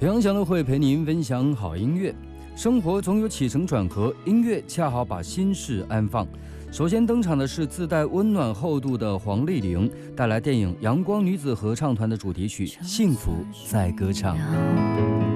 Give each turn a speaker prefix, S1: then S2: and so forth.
S1: 梁翔乐会陪您分享好音乐。生活总有起承转合，音乐恰好把心事安放。首先登场的是自带温暖厚度的黄丽玲，带来电影《阳光女子合唱团》的主题曲《幸福在歌唱》。